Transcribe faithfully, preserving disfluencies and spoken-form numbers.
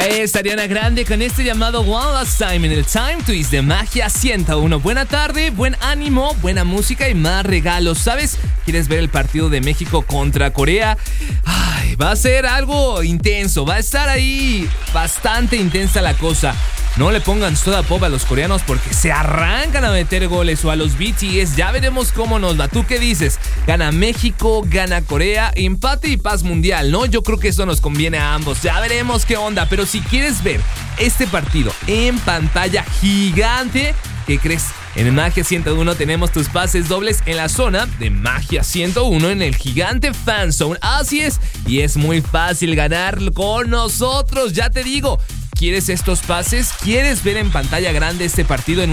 Es Ariana Grande con este llamado One Last Time en el Time Twist de Magia ciento uno. Buena tarde, buen ánimo, buena música y más regalos. ¿Sabes? ¿Quieres ver el partido de México contra Corea? Ay, va a ser algo intenso, va a estar ahí bastante intensa la cosa. No le pongan soda pop a los coreanos porque se arrancan a meter goles, o a los B T S. Ya veremos cómo nos va. ¿Tú qué dices? ¿Gana México? ¿Gana Corea? Empate y paz mundial, ¿no? Yo creo que eso nos conviene a ambos. Ya veremos qué onda. Pero si quieres ver este partido en pantalla gigante, ¿qué crees? En Magia ciento uno tenemos tus pases dobles en la zona de Magia ciento uno en el gigante Fan Zone. Así es, y es muy fácil ganar con nosotros, ya te digo. ¿Quieres estos pases? ¿Quieres ver en pantalla grande este partido en